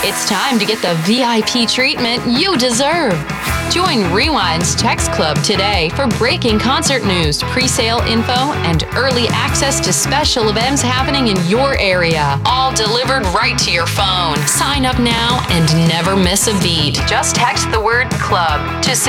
It's time to get the VIP treatment you deserve. Join Rewind's Text Club today for breaking concert news, pre-sale info, and early access to special events happening in your area. All delivered right to your phone. Sign up now and never miss a beat. Just text the word CLUB to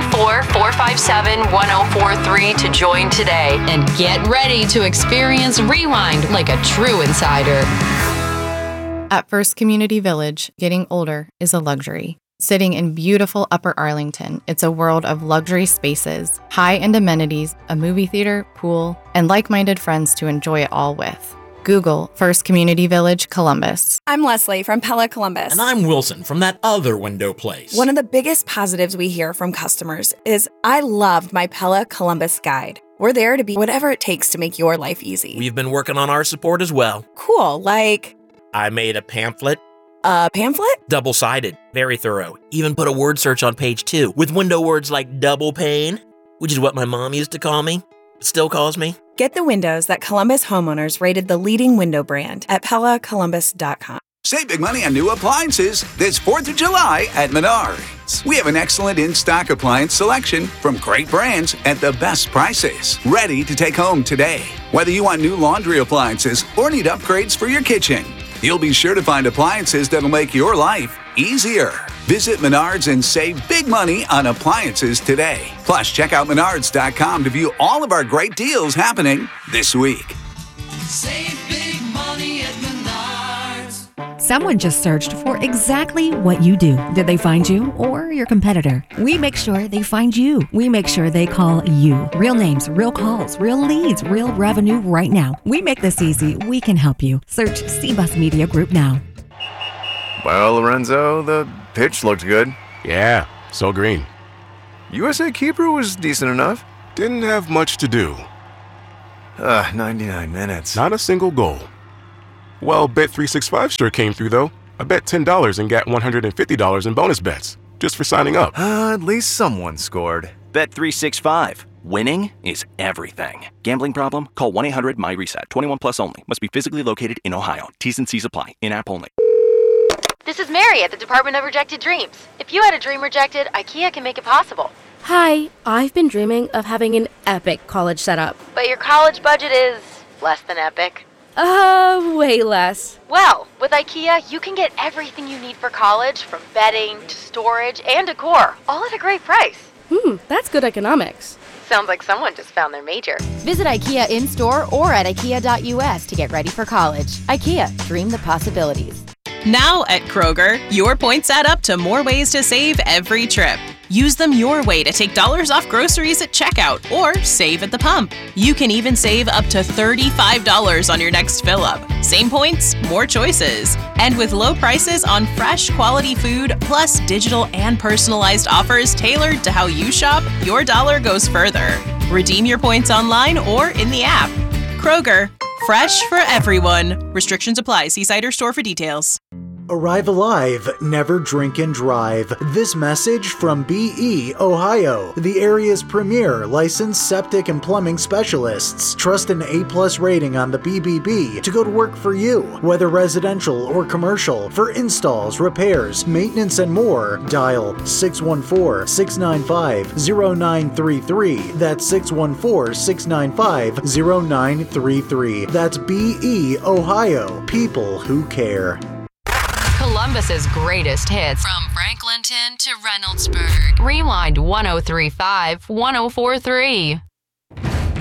614-457-1043 to join today. And get ready to experience Rewind like a true insider. At First Community Village, getting older is a luxury. Sitting in beautiful Upper Arlington, it's a world of luxury spaces, high-end amenities, a movie theater, pool, and like-minded friends to enjoy it all with. Google First Community Village, Columbus. I'm Leslie from Pella Columbus. And I'm Wilson from that other window place. One of the biggest positives we hear from customers is, I loved my Pella Columbus guide. We're there to be whatever it takes to make your life easy. We've been working on our support as well. Cool, like... I made a pamphlet. A pamphlet? Double-sided, very thorough. Even put a word search on page 2 with window words like double pane, which is what my mom used to call me, still calls me. Get the windows that Columbus homeowners rated the leading window brand at PellaColumbus.com. Save big money on new appliances this 4th of July at Menards. We have an excellent in-stock appliance selection from great brands at the best prices. Ready to take home today. Whether you want new laundry appliances or need upgrades for your kitchen, you'll be sure to find appliances that'll make your life easier. Visit Menards and save big money on appliances today. Plus, check out Menards.com to view all of our great deals happening this week. Save big money at Menards. Someone just searched for exactly what you do. Did they find you or your competitor? We make sure they find you. We make sure they call you. Real names, real calls, real leads, real revenue right now. We make this easy. We can help you. Search CBUS Media Group now. Well, Lorenzo, the pitch looked good. Yeah, so green. USA Keeper was decent enough. Didn't have much to do. 99 minutes. Not a single goal. Well, Bet365 sure came through, though. I bet $10 and got $150 in bonus bets, just for signing up. At least someone scored. Bet365. Winning is everything. Gambling problem? Call 1-800-MY-RESET. 21 plus only. Must be physically located in Ohio. T's and C's apply. In-app only. This is Mary at the Department of Rejected Dreams. If you had a dream rejected, IKEA can make it possible. Hi, I've been dreaming of having an epic college setup. But your college budget is less than epic. Way less. Well, with IKEA, you can get everything you need for college, from bedding to storage and decor, all at a great price. That's good economics. Sounds like someone just found their major. Visit IKEA in-store or at IKEA.us to get ready for college. IKEA, dream the possibilities. Now at Kroger, your points add up to more ways to save every trip. Use them your way to take dollars off groceries at checkout or save at the pump. You can even save up to $35 on your next fill-up. Same points, more choices. And with low prices on fresh, quality food, plus digital and personalized offers tailored to how you shop, your dollar goes further. Redeem your points online or in the app. Kroger, fresh for everyone. Restrictions apply. See site or store for details. Arrive alive, never drink and drive. This message from BE Ohio, the area's premier licensed septic and plumbing specialists. Trust an A+ rating on the BBB to go to work for you. Whether residential or commercial, for installs, repairs, maintenance, and more, dial 614-695-0933. That's 614-695-0933. That's BE Ohio, people who care. Columbus's greatest hits from Franklinton to Reynoldsburg. Rewind 1035 1043.